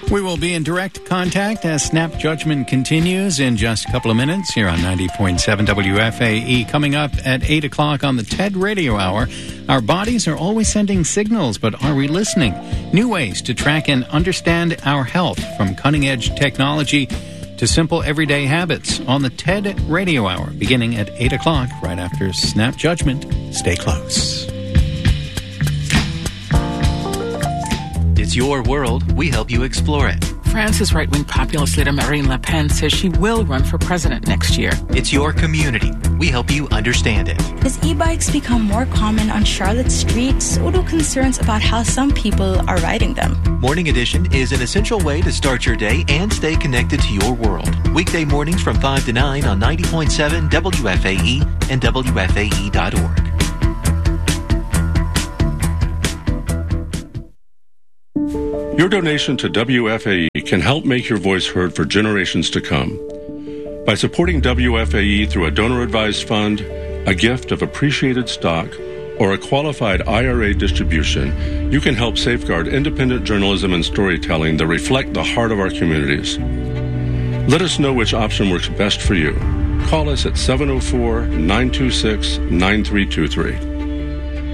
We will be in direct contact as Snap Judgment continues in just a couple of minutes here on 90.7 WFAE. Coming up at 8 o'clock on the TED Radio Hour, our bodies are always sending signals, but are we listening? New ways to track and understand our health, from cutting-edge technology to simple everyday habits, on the TED Radio Hour, beginning at 8 o'clock right after Snap Judgment. Stay close. It's your world. We help you explore it. France's right-wing populist leader Marine Le Pen says she will run for president next year. It's your community. We help you understand it. As e-bikes become more common on Charlotte Street, so do concerns about how some people are riding them. Morning Edition is an essential way to start your day and stay connected to your world. Weekday mornings from 5 to 9 on 90.7 WFAE and WFAE.org. Your donation to WFAE can help make your voice heard for generations to come. By supporting WFAE through a donor-advised fund, a gift of appreciated stock, or a qualified IRA distribution, you can help safeguard independent journalism and storytelling that reflect the heart of our communities. Let us know which option works best for you. Call us at 704-926-9323.